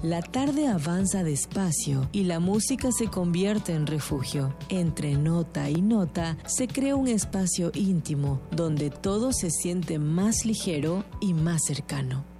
La tarde avanza despacio y la música se convierte en refugio. Entre nota y nota se crea un espacio íntimo donde todo se siente más ligero y más cercano.